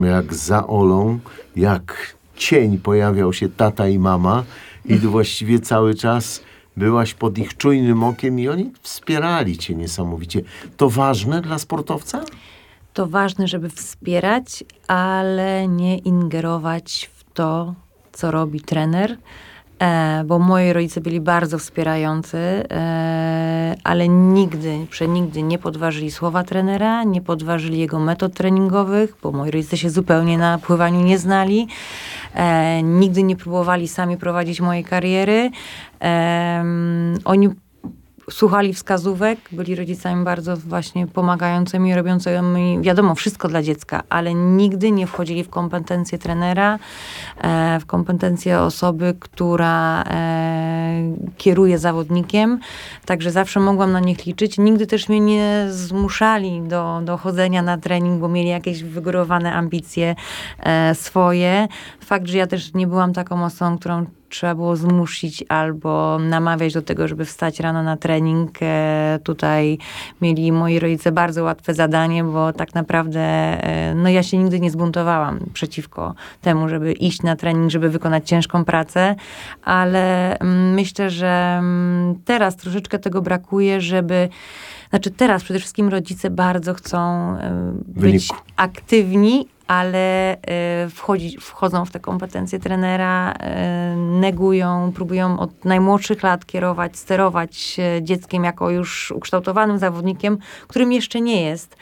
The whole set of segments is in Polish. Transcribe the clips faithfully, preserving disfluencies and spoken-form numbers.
Jak za Olą, jak cień pojawiał się tata i mama i właściwie cały czas byłaś pod ich czujnym okiem i oni wspierali cię niesamowicie. To ważne dla sportowca? To ważne, żeby wspierać, ale nie ingerować w to, co robi trener. E, bo moi rodzice byli bardzo wspierający, e, ale nigdy, przenigdy nie podważyli słowa trenera, nie podważyli jego metod treningowych, bo moi rodzice się zupełnie na pływaniu nie znali. E, nigdy nie próbowali sami prowadzić mojej kariery. E, oni słuchali wskazówek, byli rodzicami bardzo właśnie pomagającymi, robiącymi, wiadomo, wszystko dla dziecka, ale nigdy nie wchodzili w kompetencje trenera, e, w kompetencje osoby, która e, kieruje zawodnikiem. Także zawsze mogłam na nich liczyć. Nigdy też mnie nie zmuszali do, do chodzenia na trening, bo mieli jakieś wygórowane ambicje e, swoje. Fakt, że ja też nie byłam taką osobą, którą trzeba było zmusić albo namawiać do tego, żeby wstać rano na trening. E, tutaj mieli moi rodzice bardzo łatwe zadanie, bo tak naprawdę e, no ja się nigdy nie zbuntowałam przeciwko temu, żeby iść na trening, żeby wykonać ciężką pracę, ale mm, myślę, że mm, teraz troszeczkę tego brakuje, żeby znaczy teraz przede wszystkim rodzice bardzo chcą e, być Wyniku. aktywni, ale y, wchodzi, wchodzą w te kompetencje trenera, y, negują, próbują od najmłodszych lat kierować, sterować y, dzieckiem jako już ukształtowanym zawodnikiem, którym jeszcze nie jest.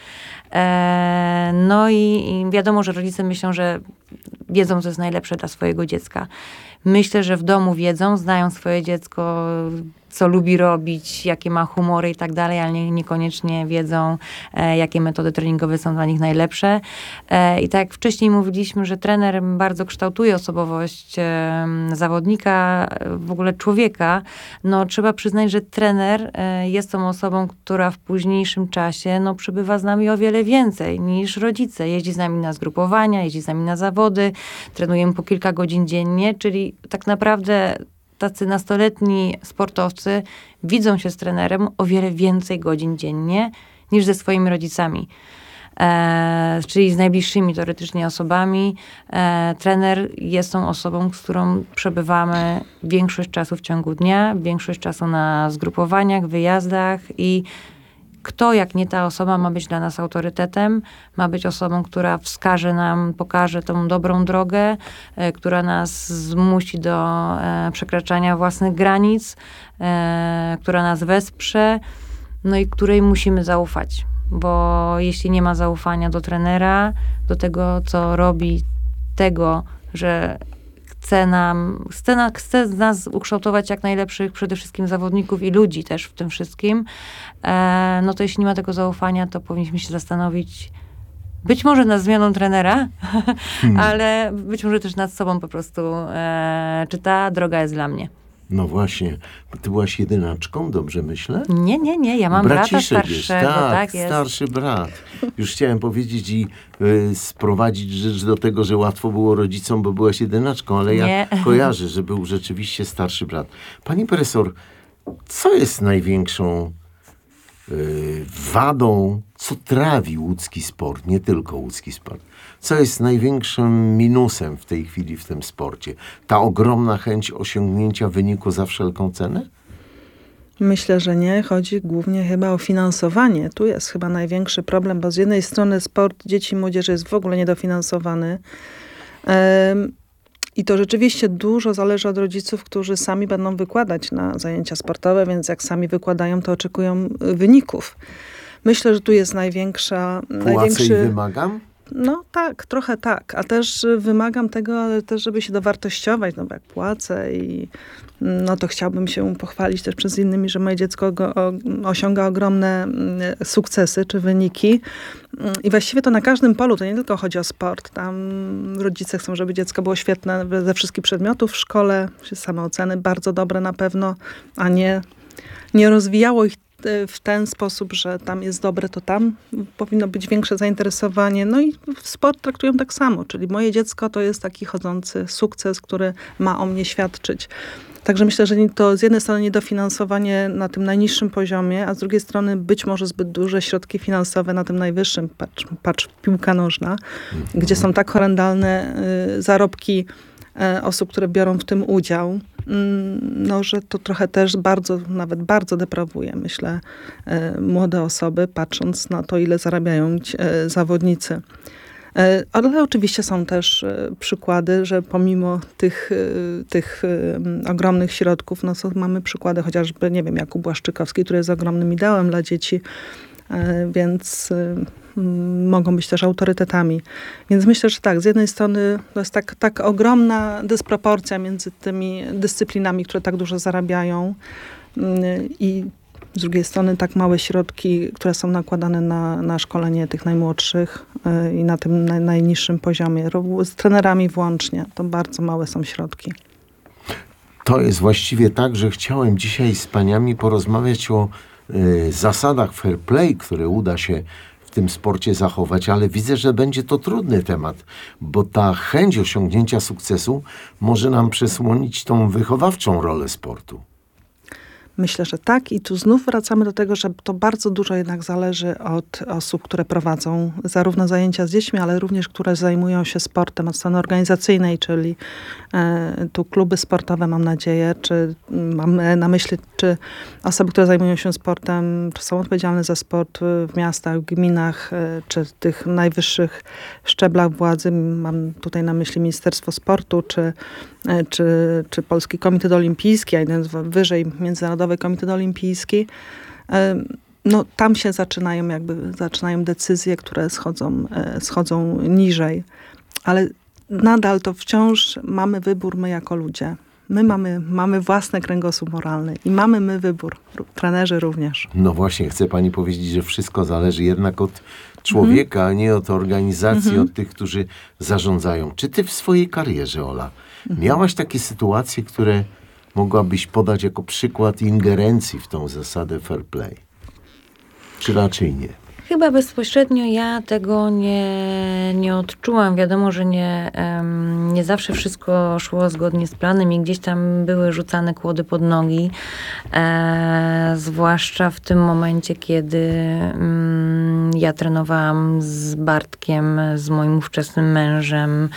E, no i, i wiadomo, że rodzice myślą, że wiedzą, co jest najlepsze dla swojego dziecka. Myślę, że w domu wiedzą, znają swoje dziecko, co lubi robić, jakie ma humory i tak dalej, ale nie, niekoniecznie wiedzą, e, jakie metody treningowe są dla nich najlepsze. E, I tak jak wcześniej mówiliśmy, że trener bardzo kształtuje osobowość e, zawodnika, w ogóle człowieka, no trzeba przyznać, że trener e, jest tą osobą, która w późniejszym czasie no, przebywa z nami o wiele więcej niż rodzice. Jeździ z nami na zgrupowania, jeździ z nami na zawody, trenujemy po kilka godzin dziennie, czyli tak naprawdę tacy nastoletni sportowcy widzą się z trenerem o wiele więcej godzin dziennie niż ze swoimi rodzicami. E, czyli z najbliższymi teoretycznie osobami. E, trener jest tą osobą, z którą przebywamy większość czasu w ciągu dnia, większość czasu na zgrupowaniach, wyjazdach i kto, jak nie ta osoba, ma być dla nas autorytetem, ma być osobą, która wskaże nam, pokaże tą dobrą drogę, e, która nas zmusi do e, przekraczania własnych granic, e, która nas wesprze, no i której musimy zaufać. Bo jeśli nie ma zaufania do trenera, do tego, co robi, tego, że chce nam, chce, na, chce z nas ukształtować jak najlepszych przede wszystkim zawodników i ludzi też w tym wszystkim, e, no to jeśli nie ma tego zaufania, to powinniśmy się zastanowić być może nad zmianą trenera, hmm. ale być może też nad sobą po prostu, e, czy ta droga jest dla mnie. No właśnie, ty byłaś jedynaczką, dobrze myślę? Nie, nie, nie, ja mam Braciszek brata starszego. Jest. Tak, tak jest. starszy brat. Już chciałem powiedzieć i y, sprowadzić rzecz do tego, że łatwo było rodzicom, bo byłaś jedynaczką, ale nie. ja kojarzę, że był rzeczywiście starszy brat. Pani profesor, co jest największą y, wadą, co trawi łódzki sport, nie tylko łódzki sport? Co jest największym minusem w tej chwili w tym sporcie? Ta ogromna chęć osiągnięcia wyniku za wszelką cenę? Myślę, że nie. Chodzi głównie chyba o finansowanie. Tu jest chyba największy problem, bo z jednej strony sport dzieci i młodzieży jest w ogóle niedofinansowany. Um, I to rzeczywiście dużo zależy od rodziców, którzy sami będą wykładać na zajęcia sportowe, więc jak sami wykładają, to oczekują wyników. Myślę, że tu jest największa... Płacę największy... i wymagam? No tak, trochę tak. A też wymagam tego, ale też, żeby się dowartościować, no bo jak płacę i no to chciałbym się pochwalić też przez innymi, że moje dziecko go, o, osiąga ogromne sukcesy czy wyniki. I właściwie to na każdym polu, to nie tylko chodzi o sport. Tam rodzice chcą, żeby dziecko było świetne ze wszystkich przedmiotów w szkole, samooceny bardzo dobre na pewno, a nie, nie rozwijało ich y, w ten sposób, że tam jest dobre, to tam powinno być większe zainteresowanie. No i sport traktują tak samo, czyli moje dziecko to jest taki chodzący sukces, który ma o mnie świadczyć. Także myślę, że to z jednej strony niedofinansowanie na tym najniższym poziomie, a z drugiej strony być może zbyt duże środki finansowe na tym najwyższym, patrz, patrz piłka nożna, mhm. gdzie są tak horrendalne y, zarobki y, osób, które biorą w tym udział, y, no, że to trochę też bardzo, nawet bardzo deprawuje, myślę, y, młode osoby, patrząc na to, ile zarabiają ci, y, zawodnicy. Ale oczywiście są też przykłady, że pomimo tych, tych ogromnych środków, no to mamy przykłady chociażby, nie wiem, Jakub Błaszczykowski, który jest ogromnym ideałem dla dzieci, więc mogą być też autorytetami. Więc myślę, że tak, z jednej strony to jest tak, tak ogromna dysproporcja między tymi dyscyplinami, które tak dużo zarabiają i z drugiej strony tak małe środki, które są nakładane na, na szkolenie tych najmłodszych yy, i na tym naj, najniższym poziomie, z trenerami włącznie. To bardzo małe są środki. To jest właściwie tak, że chciałem dzisiaj z paniami porozmawiać o y, zasadach fair play, które uda się w tym sporcie zachować, ale widzę, że będzie to trudny temat, bo ta chęć osiągnięcia sukcesu może nam przesłonić tą wychowawczą rolę sportu. Myślę, że tak. I tu znów wracamy do tego, że to bardzo dużo jednak zależy od osób, które prowadzą zarówno zajęcia z dziećmi, ale również które zajmują się sportem od strony organizacyjnej, czyli e, tu kluby sportowe, mam nadzieję, czy mam na myśli, czy osoby, które zajmują się sportem, czy są odpowiedzialne za sport w miastach, w gminach, e, czy tych najwyższych szczeblach władzy. Mam tutaj na myśli Ministerstwo Sportu, czy, e, czy, czy Polski Komitet Olimpijski, a jeden wyżej Międzynarodowy Komitet Olimpijski. No tam się zaczynają jakby, zaczynają decyzje, które schodzą, schodzą niżej. Ale nadal to wciąż mamy wybór my jako ludzie. My mamy, mamy własny kręgosłup moralny i mamy my wybór. Trenerzy również. No właśnie, chce pani powiedzieć, że wszystko zależy jednak od człowieka, mm. a nie od organizacji, mm-hmm. od tych, którzy zarządzają. Czy ty w swojej karierze, Ola, mm-hmm. miałaś takie sytuacje, które mogłabyś podać jako przykład ingerencji w tą zasadę fair play? Czy raczej nie? Chyba bezpośrednio ja tego nie, nie odczułam. Wiadomo, że nie, um, nie zawsze wszystko szło zgodnie z planem i gdzieś tam były rzucane kłody pod nogi. E, zwłaszcza w tym momencie, kiedy um, ja trenowałam z Bartkiem, z moim ówczesnym mężem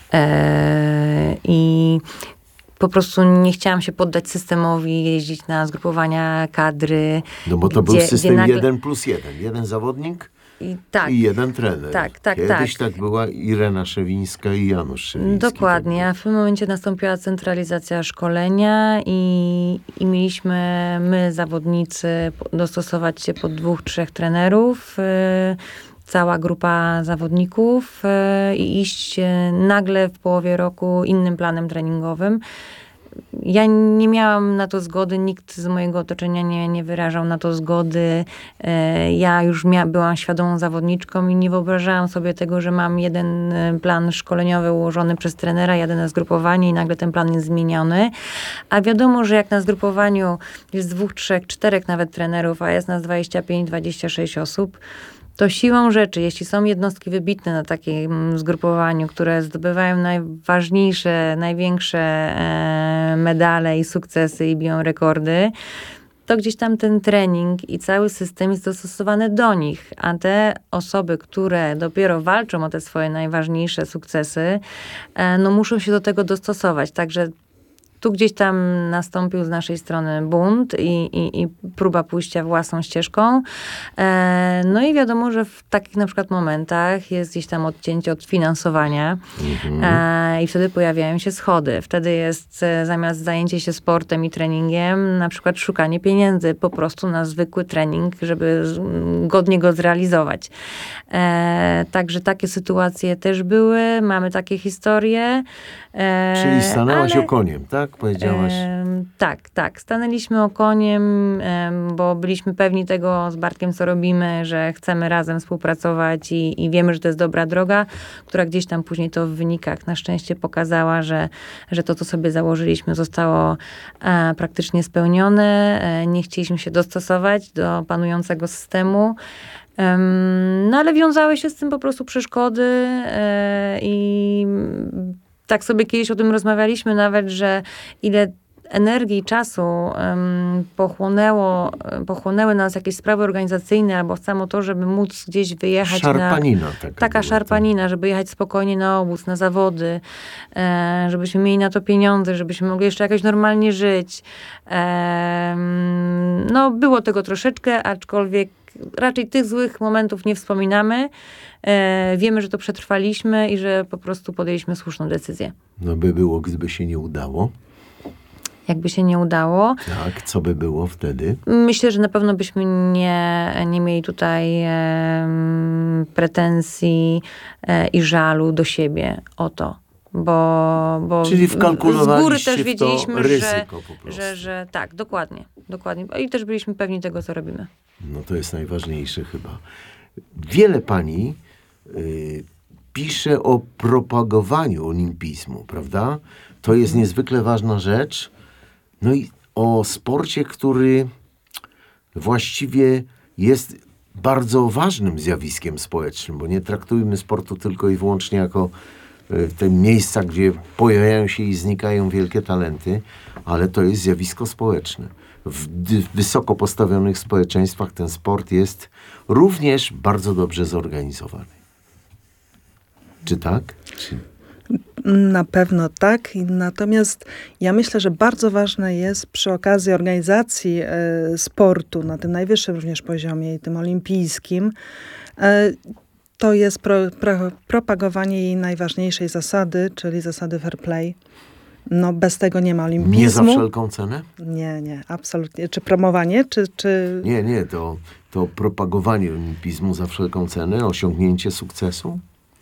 e, i po prostu nie chciałam się poddać systemowi, jeździć na zgrupowania kadry. No bo to gdzie, był system nagle... jeden plus jeden. Jeden zawodnik i, tak, i jeden trener. Tak, tak, Kiedyś tak. tak była Irena Szewińska i Janusz Szewiński. Dokładnie. A w tym momencie nastąpiła centralizacja szkolenia i, i mieliśmy my, zawodnicy, dostosować się pod dwóch, trzech trenerów. Cała grupa zawodników yy, i iść nagle w połowie roku innym planem treningowym. Ja nie miałam na to zgody, nikt z mojego otoczenia nie, nie wyrażał na to zgody. Yy, ja już mia- byłam świadomą zawodniczką i nie wyobrażałam sobie tego, że mam jeden plan szkoleniowy ułożony przez trenera, jadę na zgrupowanie i nagle ten plan jest zmieniony. A wiadomo, że jak na zgrupowaniu jest dwóch, trzech, czterech nawet trenerów, a jest nas dwadzieścia pięć, dwadzieścia sześć osób, to siłą rzeczy, jeśli są jednostki wybitne na takim zgrupowaniu, które zdobywają najważniejsze, największe e, medale i sukcesy i biją rekordy, to gdzieś tam ten trening i cały system jest dostosowany do nich. A te osoby, które dopiero walczą o te swoje najważniejsze sukcesy, e, no muszą się do tego dostosować. Także tu gdzieś tam nastąpił z naszej strony bunt i, i, i próba pójścia własną ścieżką. E, no i wiadomo, że w takich na przykład momentach jest gdzieś tam odcięcie od finansowania mhm. e, i wtedy pojawiają się schody. Wtedy jest e, zamiast zajęcie się sportem i treningiem, na przykład szukanie pieniędzy po prostu na zwykły trening, żeby z, godnie go zrealizować. E, także takie sytuacje też były. Mamy takie historie. E, Czyli stanęłaś ale... okoniem, tak? tak? Powiedziałaś. Em, tak, tak. Stanęliśmy okoniem, em, bo byliśmy pewni tego z Bartkiem, co robimy, że chcemy razem współpracować i, i wiemy, że to jest dobra droga, która gdzieś tam później to w wynikach na szczęście pokazała, że, że to, co sobie założyliśmy, zostało e, praktycznie spełnione. E, nie chcieliśmy się dostosować do panującego systemu. Em, no ale wiązały się z tym po prostu przeszkody e, i tak sobie kiedyś o tym rozmawialiśmy nawet, że ile energii i czasu um, pochłonęło, pochłonęły nas jakieś sprawy organizacyjne albo samo to, żeby móc gdzieś wyjechać Szarpanina na... taka. Taka była, szarpanina, żeby jechać spokojnie na obóz, na zawody, e, żebyśmy mieli na to pieniądze, żebyśmy mogli jeszcze jakoś normalnie żyć. E, no, było tego troszeczkę, aczkolwiek raczej tych złych momentów nie wspominamy. E, wiemy, że to przetrwaliśmy i że po prostu podjęliśmy słuszną decyzję. No by było, gdyby się nie udało. Jakby się nie udało. Tak, co by było wtedy? Myślę, że na pewno byśmy nie, nie mieli tutaj e, pretensji e, i żalu do siebie o to. Bo, bo Czyli wkalkulowaliście z góry też w to wiedzieliśmy, ryzyko że, po prostu. że, że tak, dokładnie, dokładnie. I też byliśmy pewni tego, co robimy. No to jest najważniejsze chyba. Wiele pani y, pisze o propagowaniu olimpizmu, prawda? To jest niezwykle ważna rzecz. No i o sporcie, który właściwie jest bardzo ważnym zjawiskiem społecznym, bo nie traktujmy sportu tylko i wyłącznie jako y, te miejsca, gdzie pojawiają się i znikają wielkie talenty, ale to jest zjawisko społeczne. W dy- wysoko postawionych społeczeństwach ten sport jest również bardzo dobrze zorganizowany. Czy tak? Czy... Na pewno tak. I Natomiast ja myślę, że bardzo ważne jest przy okazji organizacji e, sportu na tym najwyższym również poziomie i tym olimpijskim, e, to jest pro, pro, propagowanie jej najważniejszej zasady, czyli zasady fair play. No bez tego nie ma olimpizmu. Nie za wszelką cenę? Nie, nie, absolutnie. Czy promowanie, czy... czy... Nie, nie, to, to propagowanie olimpizmu za wszelką cenę, osiągnięcie sukcesu?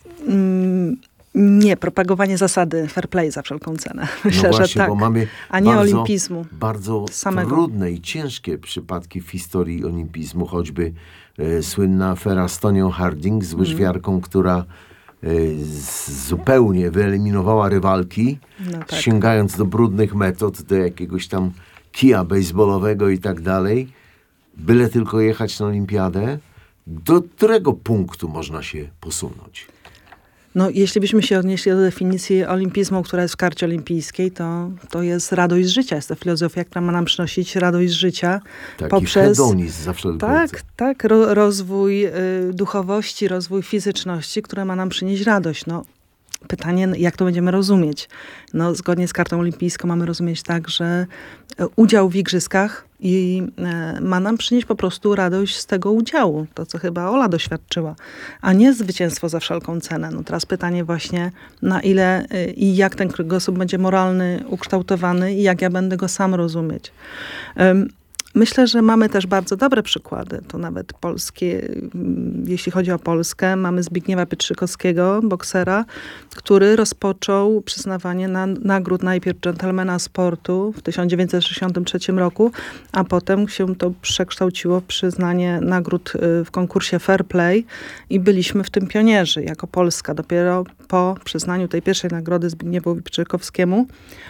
Mm, nie, propagowanie zasady fair play za wszelką cenę. Myślę, no właśnie, że tak. bo mamy A nie bardzo, olimpizmu. bardzo samego. trudne i ciężkie przypadki w historii olimpizmu, choćby e, słynna afera z Tonią Harding, z łyżwiarką, która e, z, zupełnie wyeliminowała rywalki, No tak. sięgając do brudnych metod, do jakiegoś tam kija bejsbolowego i tak dalej, byle tylko jechać na olimpiadę. Do którego punktu można się posunąć? No, jeśli byśmy się odnieśli do definicji olimpizmu, która jest w karcie olimpijskiej, to, to jest radość z życia. Jest to filozofia, która ma nam przynosić radość z życia. Taki poprzez hedonizm za wszelką Tak, cenę. tak, ro, rozwój y, duchowości, rozwój fizyczności, które ma nam przynieść radość. No, pytanie, jak to będziemy rozumieć? No, zgodnie z kartą olimpijską mamy rozumieć tak, że e, udział w igrzyskach i e, ma nam przynieść po prostu radość z tego udziału. To, co chyba Ola doświadczyła, a nie zwycięstwo za wszelką cenę. No teraz pytanie właśnie, na ile e, i jak ten kręgosłup będzie moralny, ukształtowany i jak ja będę go sam rozumieć. Em, Myślę, że mamy też bardzo dobre przykłady, to nawet polskie, jeśli chodzi o Polskę. Mamy Zbigniewa Pietrzykowskiego, boksera, który rozpoczął przyznawanie na, nagród najpierw dżentelmena sportu w tysiąc dziewięćset sześćdziesiątym trzecim roku, a potem się to przekształciło w przyznanie nagród w konkursie Fair Play i byliśmy w tym pionierzy jako Polska. Dopiero po przyznaniu tej pierwszej nagrody Zbigniewowi Pietrzykowskiemu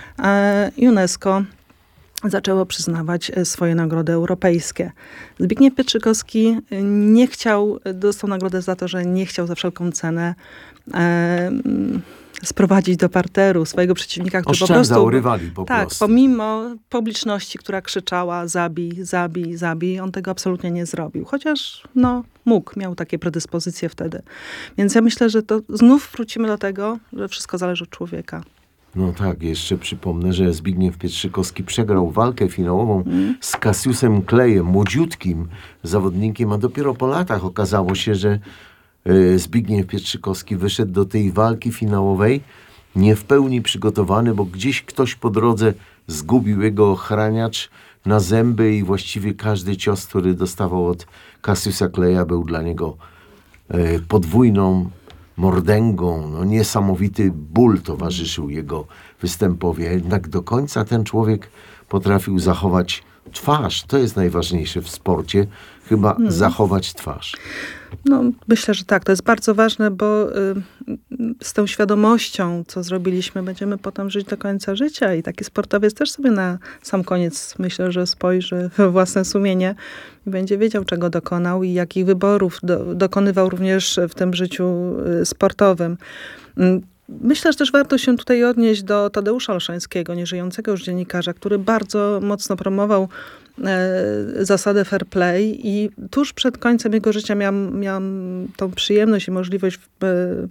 UNESCO zaczęło przyznawać swoje nagrody europejskie. Zbigniew Pietrzykowski nie chciał, dostał nagrodę za to, że nie chciał za wszelką cenę e, sprowadzić do parteru swojego przeciwnika, który po prostu... rywali po tak, prostu. pomimo publiczności, która krzyczała zabij, zabij, zabij, on tego absolutnie nie zrobił. Chociaż no, mógł, miał takie predyspozycje wtedy. Więc ja myślę, że to znów wrócimy do tego, że wszystko zależy od człowieka. No tak, jeszcze przypomnę, że Zbigniew Pietrzykowski przegrał walkę finałową Mm. z Cassiusem Clayem, młodziutkim zawodnikiem, a dopiero po latach okazało się, że e, Zbigniew Pietrzykowski wyszedł do tej walki finałowej nie w pełni przygotowany, bo gdzieś ktoś po drodze zgubił jego ochraniacz na zęby i właściwie każdy cios, który dostawał od Cassiusa Claya, był dla niego e, podwójną mordęgą, no niesamowity ból towarzyszył jego występowi, a jednak do końca ten człowiek potrafił zachować twarz. To jest najważniejsze w sporcie, chyba hmm. zachować twarz. No, myślę, że tak. To jest bardzo ważne, bo y, z tą świadomością, co zrobiliśmy, będziemy potem żyć do końca życia. I taki sportowiec też sobie na sam koniec, myślę, że spojrzy we własne sumienie i będzie wiedział, czego dokonał i jakich wyborów do, dokonywał również w tym życiu y, sportowym. Y, Myślę, że też warto się tutaj odnieść do Tadeusza Olszańskiego, nieżyjącego już dziennikarza, który bardzo mocno promował e, zasadę fair play i tuż przed końcem jego życia miałam, miałam tą przyjemność i możliwość e,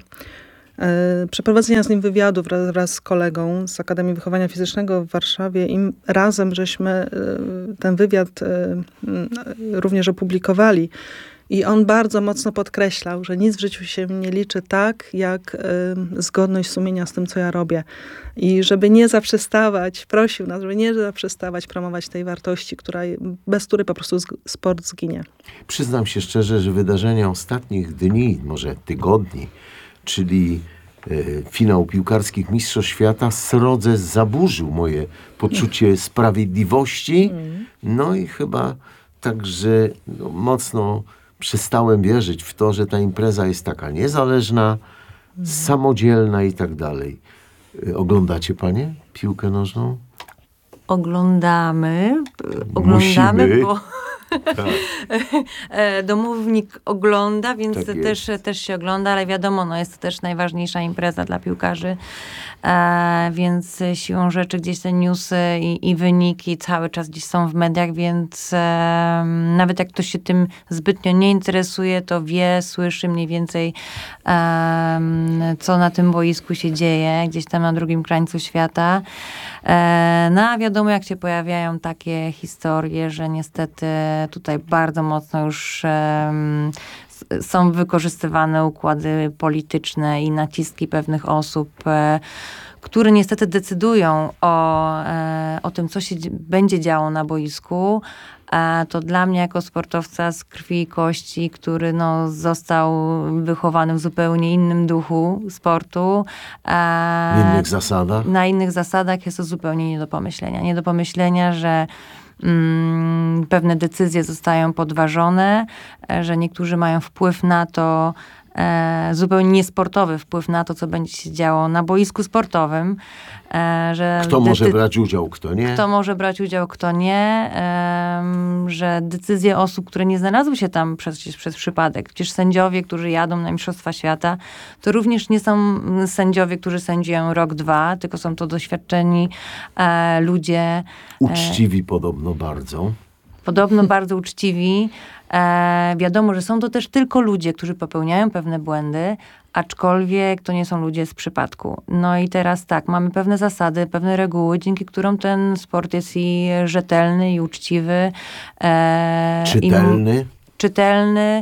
e, przeprowadzenia z nim wywiadu wraz, wraz z kolegą z Akademii Wychowania Fizycznego w Warszawie i razem żeśmy e, ten wywiad e, również opublikowali. I on bardzo mocno podkreślał, że nic w życiu się nie liczy tak, jak y, zgodność sumienia z tym, co ja robię. I żeby nie zaprzestawać, prosił nas, żeby nie zaprzestawać promować tej wartości, która, bez której po prostu z, sport zginie. Przyznam się szczerze, że wydarzenia ostatnich dni, może tygodni, czyli y, finał piłkarskich Mistrzostw Świata, srodze zaburzył moje poczucie sprawiedliwości. No i chyba także no, mocno przestałem wierzyć w to, że ta impreza jest taka niezależna, mm. samodzielna i tak dalej. Oglądacie panie piłkę nożną? Oglądamy. Oglądamy, Musimy. bo tak. domownik ogląda, więc tak też, też się ogląda, ale wiadomo, no jest to też najważniejsza impreza dla piłkarzy, e, więc siłą rzeczy gdzieś te newsy i, i wyniki cały czas gdzieś są w mediach, więc e, nawet jak ktoś się tym zbytnio nie interesuje, to wie, słyszy mniej więcej e, co na tym boisku się dzieje, gdzieś tam na drugim krańcu świata. E, no a wiadomo, jak się pojawiają takie historie, że niestety tutaj bardzo mocno już um, są wykorzystywane układy polityczne i naciski pewnych osób, e, które niestety decydują o, e, o tym, co się będzie działo na boisku. E, to dla mnie jako sportowca z krwi i kości, który no, został wychowany w zupełnie innym duchu sportu. E, w innych zasadach? Na innych zasadach jest to zupełnie nie do pomyślenia. Nie do pomyślenia, że Mm, pewne decyzje zostają podważone, że niektórzy mają wpływ na to, e, zupełnie niesportowy wpływ na to, co będzie się działo na boisku sportowym. E, że kto może decy- brać udział, kto nie? Kto może brać udział, kto nie. E, że decyzje osób, które nie znalazły się tam przez, przez przypadek. Przecież sędziowie, którzy jadą na Mistrzostwa Świata, to również nie są sędziowie, którzy sędziują rok, dwa, tylko są to doświadczeni e, ludzie. Uczciwi e, podobno bardzo. Podobno bardzo uczciwi. E, wiadomo, że są to też tylko ludzie, którzy popełniają pewne błędy, aczkolwiek to nie są ludzie z przypadku. No i teraz tak, mamy pewne zasady, pewne reguły, dzięki którym ten sport jest i rzetelny, i uczciwy. E, czytelny. I, czytelny,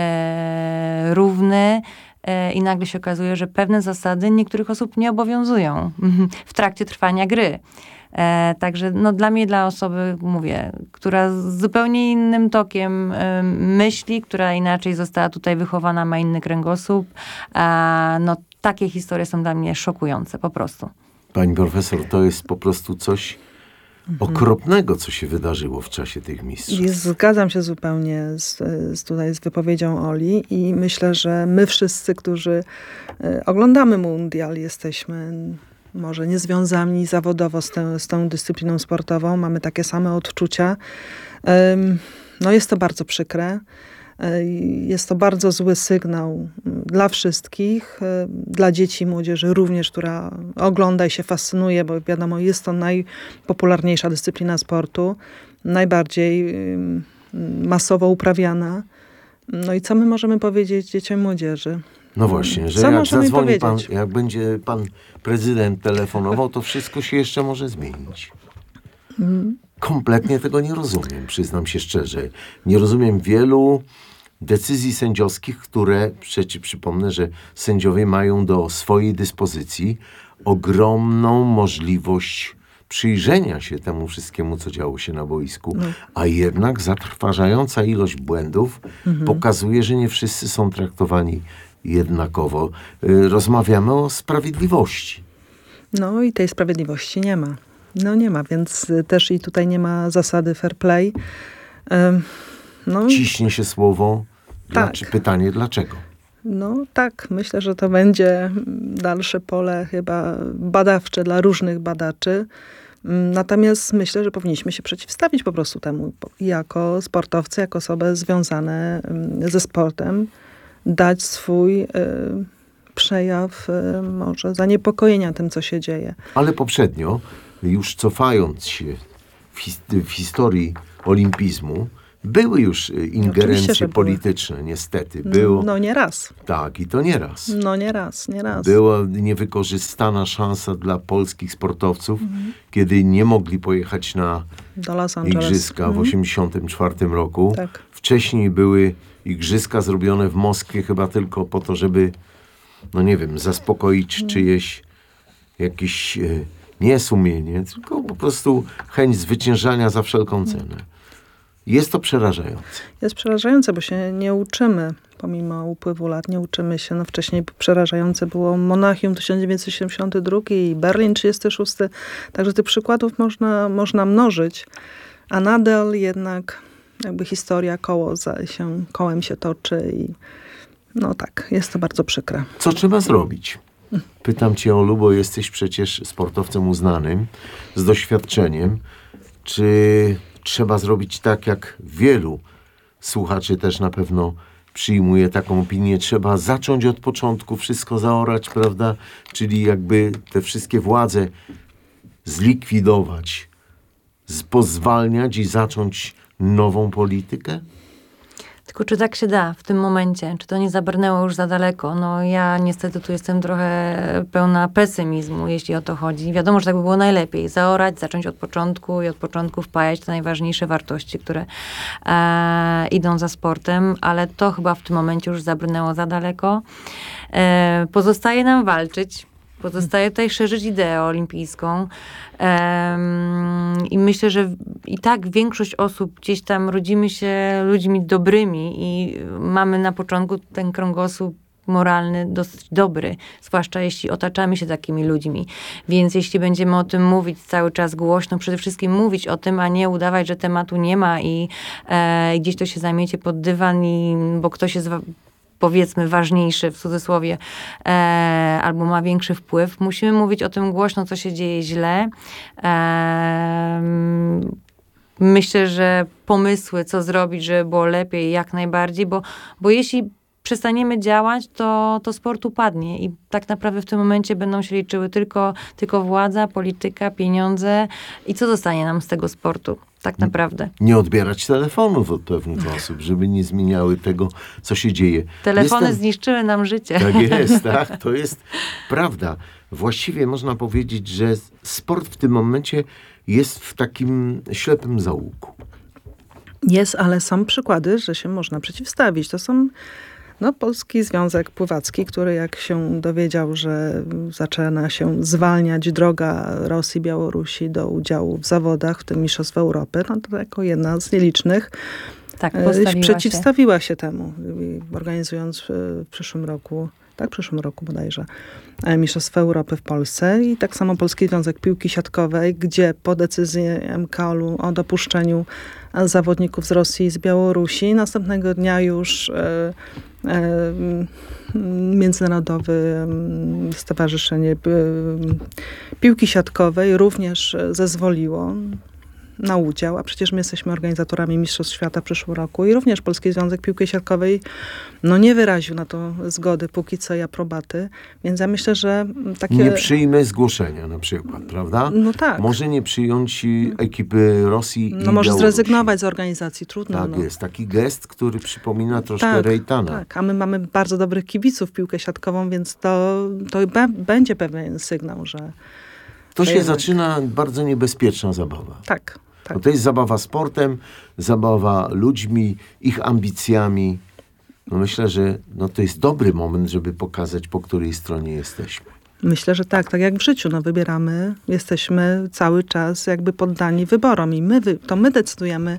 e, równy. E, I nagle się okazuje, że pewne zasady niektórych osób nie obowiązują w trakcie trwania gry. E, także no, dla mnie, dla osoby, mówię, która z zupełnie innym tokiem e, myśli, która inaczej została tutaj wychowana, ma inny kręgosłup, e, no takie historie są dla mnie szokujące, po prostu. Pani profesor, to jest po prostu coś mhm. okropnego, co się wydarzyło w czasie tych mistrzostw. Zgadzam się zupełnie z, z, tutaj z wypowiedzią Oli i myślę, że my wszyscy, którzy y, oglądamy mundial, jesteśmy może niezwiązani zawodowo z, tę, z tą dyscypliną sportową, mamy takie same odczucia. Ym, no jest to bardzo przykre. Jest to bardzo zły sygnał dla wszystkich, dla dzieci i młodzieży również, która ogląda i się fascynuje, bo wiadomo, jest to najpopularniejsza dyscyplina sportu, najbardziej masowo uprawiana. No i co my możemy powiedzieć dzieciom i młodzieży? No właśnie, że co jak zadzwoni pan, powiedzieć? jak będzie pan prezydent telefonował, to wszystko się jeszcze może zmienić. Mm. Kompletnie tego nie rozumiem, przyznam się szczerze. Nie rozumiem wielu decyzji sędziowskich, które, przecież przypomnę, że sędziowie mają do swojej dyspozycji ogromną możliwość przyjrzenia się temu wszystkiemu, co działo się na boisku, no. a jednak zatrważająca ilość błędów mhm. pokazuje, że nie wszyscy są traktowani jednakowo. Y, Rozmawiamy o sprawiedliwości. No i tej sprawiedliwości nie ma. No nie ma, więc y, też i tutaj nie ma zasady fair play. Ym, No, Ciśnie się słowo. Tak. Dlaczy- pytanie dlaczego? no tak, myślę, że to będzie mm, dalsze pole chyba badawcze dla różnych badaczy. Mm, Natomiast myślę, że powinniśmy się przeciwstawić po prostu temu po- jako sportowcy, jako osoby związane mm, ze sportem, dać swój y, przejaw y, może zaniepokojenia tym, co się dzieje. Ale poprzednio, już cofając się w, his- w historii olimpizmu, były już y, ingerencje że były. polityczne, niestety. Było, No nie raz. tak, i to nie raz. No nie raz, nie raz. Była niewykorzystana szansa dla polskich sportowców, kiedy nie mogli pojechać na Do Los Angeles. igrzyska w Mhm. osiemdziesiątym czwartym roku. Tak. Wcześniej były igrzyska zrobione w Moskwie chyba tylko po to, żeby, no nie wiem, zaspokoić czyjeś jakieś e, nie sumienie, tylko po prostu chęć zwyciężania za wszelką cenę. Jest to przerażające. Jest przerażające, bo się nie uczymy, pomimo upływu lat, nie uczymy się. No wcześniej przerażające było Monachium tysiąc dziewięćset siedemdziesiąty drugi i Berlin trzydziesty szósty. Także tych przykładów można, można mnożyć, a nadal jednak jakby historia koło za się, kołem się toczy i no tak, jest to bardzo przykre. Co trzeba zrobić? Pytam cię, Olu, bo jesteś przecież sportowcem uznanym, z doświadczeniem. Czy trzeba zrobić tak, jak wielu słuchaczy też na pewno przyjmuje taką opinię, trzeba zacząć od początku, wszystko zaorać, prawda? Czyli jakby te wszystkie władze zlikwidować, z- pozwalniać i zacząć nową politykę? Tylko czy tak się da w tym momencie? Czy to nie zabrnęło już za daleko? No ja niestety tu jestem trochę pełna pesymizmu, jeśli o to chodzi. Wiadomo, że tak by było najlepiej. Zaorać, zacząć od początku i od początku wpajać te najważniejsze wartości, które e, idą za sportem, ale to chyba w tym momencie już zabrnęło za daleko. E, pozostaje nam walczyć. Pozostaje tutaj szerzyć ideę olimpijską. Em, I myślę, że i tak większość osób gdzieś tam rodzimy się ludźmi dobrymi i mamy na początku ten kręgosłup moralny dosyć dobry, zwłaszcza jeśli otaczamy się takimi ludźmi. Więc jeśli będziemy o tym mówić cały czas głośno, przede wszystkim mówić o tym, a nie udawać, że tematu nie ma i e, gdzieś to się zamiecie pod dywan, i, bo ktoś jest wa- powiedzmy ważniejszy w cudzysłowie, e, albo ma większy wpływ. Musimy mówić o tym głośno, co się dzieje źle. E, myślę, że pomysły, co zrobić, żeby było lepiej, jak najbardziej, bo, bo jeśli przestaniemy działać, to, to sport upadnie i tak naprawdę w tym momencie będą się liczyły tylko, tylko władza, polityka, pieniądze i co zostanie nam z tego sportu, tak naprawdę. Nie odbierać telefonów od pewnych osób, żeby nie zmieniały tego, co się dzieje. Telefony Jestem- zniszczyły nam życie. Tak jest, tak, to jest prawda. Właściwie można powiedzieć, że sport w tym momencie jest w takim ślepym zaułku. Jest, ale są przykłady, że się można przeciwstawić. To są no, Polski Związek Pływacki, który jak się dowiedział, że zaczyna się zwalniać droga Rosji, Białorusi do udziału w zawodach, w tym Mistrzostw Europy, no to jako jedna z nielicznych Tak, e, postawiła się. przeciwstawiła się temu, i organizując w w przyszłym roku, tak, w przyszłym roku bodajże, e, Mistrzostwa Europy w Polsce. I tak samo Polski Związek Piłki Siatkowej, gdzie po decyzji M K O-u o dopuszczeniu e, zawodników z Rosji i z Białorusi, następnego dnia już e, e, Międzynarodowe mm, Stowarzyszenie e, Piłki Siatkowej również e, zezwoliło na udział, a przecież my jesteśmy organizatorami Mistrzostw Świata w przyszłym roku i również Polski Związek Piłki Siatkowej no nie wyraził na to zgody, póki co i aprobaty, więc ja myślę, że takie... Nie przyjmę zgłoszenia na przykład, prawda? No tak. Może nie przyjąć y, ekipy Rosji i No może Białorusi. zrezygnować z organizacji, trudno. Tak no. jest, taki gest, który przypomina troszkę Tak, Rejtana. tak, a my mamy bardzo dobrych kibiców w piłkę siatkową, więc to, to be, będzie pewien sygnał, że To że się jednak- zaczyna bardzo niebezpieczna zabawa. tak, tak. Bo to jest zabawa sportem, zabawa ludźmi, ich ambicjami. No myślę, że no to jest dobry moment, żeby pokazać, po której stronie jesteśmy. Myślę, że tak, tak jak w życiu, no wybieramy, jesteśmy cały czas jakby poddani wyborom i my, wy- to my decydujemy,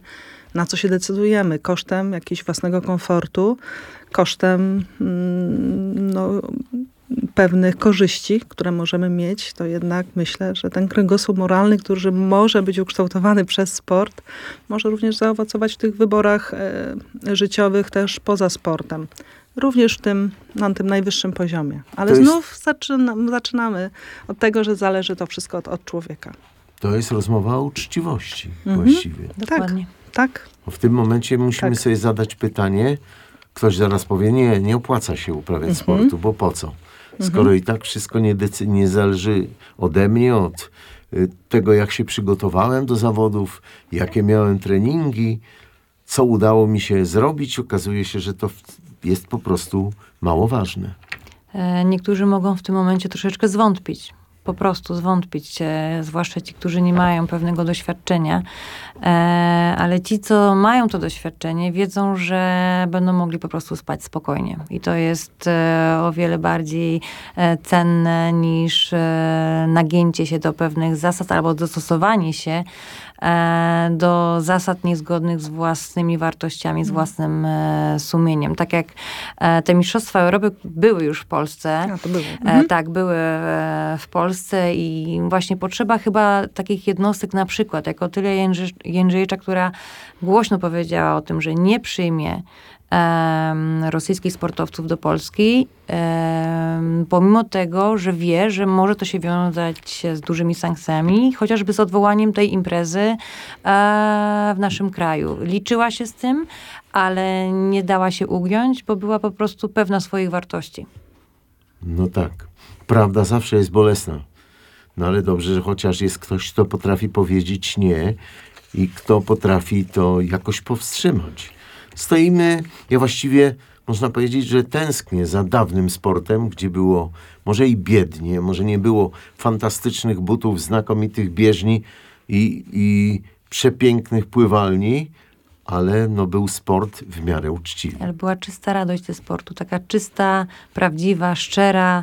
na co się decydujemy, kosztem jakiegoś własnego komfortu, kosztem mm, no, pewnych korzyści, które możemy mieć, to jednak myślę, że ten kręgosłup moralny, który może być ukształtowany przez sport, może również zaowocować w tych wyborach e, życiowych też poza sportem. Również w tym, na tym najwyższym poziomie. Ale To jest- znów zaczyna, zaczynamy od tego, że zależy to wszystko od, od człowieka. To jest rozmowa o uczciwości Mhm. właściwie. Dokładnie. Tak? Bo w tym momencie musimy Tak. sobie zadać pytanie, ktoś zaraz powie, nie, nie opłaca się uprawiać Mhm. sportu, bo po co? Skoro i tak wszystko nie, decy- nie zależy ode mnie, od y, tego, jak się przygotowałem do zawodów, jakie miałem treningi, co udało mi się zrobić, okazuje się, że to w- jest po prostu mało ważne. E, Niektórzy mogą w tym momencie troszeczkę zwątpić. Po prostu zwątpić, e, zwłaszcza ci, którzy nie mają pewnego doświadczenia. E, ale ci, co mają to doświadczenie, wiedzą, że będą mogli po prostu spać spokojnie. I to jest e, o wiele bardziej e, cenne niż e, nagięcie się do pewnych zasad albo dostosowanie się e, do zasad niezgodnych z własnymi wartościami, z własnym e, sumieniem. Tak jak e, te Mistrzostwa Europy były już w Polsce. A, to było. E, tak, były e, w Polsce i właśnie potrzeba chyba takich jednostek, na przykład jak Otylia Jędrzy, Jędrzejcza, która głośno powiedziała o tym, że nie przyjmie em, rosyjskich sportowców do Polski, em, pomimo tego, że wie, że może to się wiązać z dużymi sankcjami, chociażby z odwołaniem tej imprezy e, w naszym kraju. Liczyła się z tym, ale nie dała się ugiąć, bo była po prostu pewna swoich wartości. No tak. Prawda zawsze jest bolesna. No ale dobrze, że chociaż jest ktoś, kto potrafi powiedzieć nie i kto potrafi to jakoś powstrzymać. Stoimy, ja właściwie można powiedzieć, że tęsknię za dawnym sportem, gdzie było może i biednie, może nie było fantastycznych butów, znakomitych bieżni i, i przepięknych pływalni, ale no był sport w miarę uczciwy. Ale była czysta radość ze sportu, taka czysta, prawdziwa, szczera,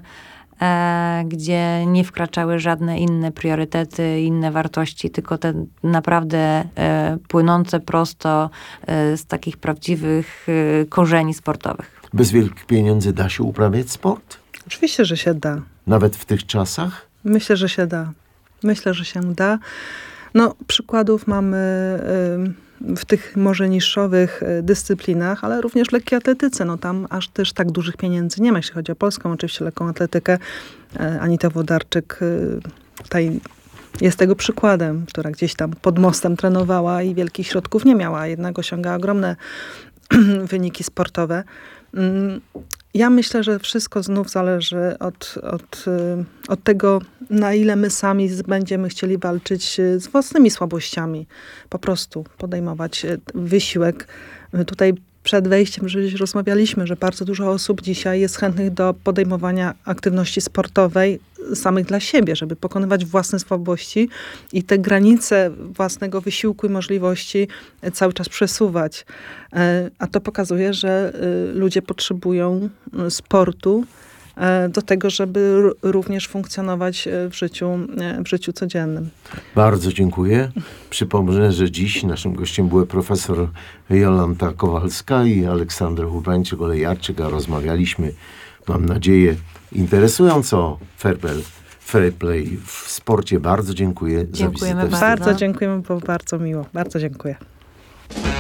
e, gdzie nie wkraczały żadne inne priorytety, inne wartości, tylko te naprawdę e, płynące prosto e, z takich prawdziwych e, korzeni sportowych. Bez wielkich pieniędzy da się uprawiać sport? Oczywiście, że się da. Nawet w tych czasach? Myślę, że się da. Myślę, że się da. No, przykładów mamy y, w tych może niższowych y, dyscyplinach, ale również w lekkiej atletyce. No tam aż też tak dużych pieniędzy nie ma, jeśli chodzi o polską, oczywiście lekką atletykę. Y, Anita Włodarczyk y, tutaj jest tego przykładem, która gdzieś tam pod mostem trenowała i wielkich środków nie miała, a jednak osiąga ogromne wyniki sportowe. Mm, Ja myślę, że wszystko znów zależy od, od, y, od tego, na ile my sami z- będziemy chcieli walczyć y, z własnymi słabościami. Po prostu podejmować y, wysiłek. My tutaj przed wejściem że rozmawialiśmy, że bardzo dużo osób dzisiaj jest chętnych do podejmowania aktywności sportowej samych dla siebie, żeby pokonywać własne słabości i te granice własnego wysiłku i możliwości e, cały czas przesuwać. E, A to pokazuje, że e, ludzie potrzebują e, sportu e, do tego, żeby r- również funkcjonować e, w życiu, e, w życiu codziennym. Bardzo dziękuję. Przypomnę, że dziś naszym gościem były profesor Jolanta Kowalska i Aleksander Urbańczyk-Olejarczyk, a rozmawialiśmy, mam nadzieję, interesująco o fair play, fair play w sporcie. Bardzo dziękuję za Dziękujemy wizytę w bardzo. Bardzo dziękujemy, było bardzo miło. Bardzo dziękuję.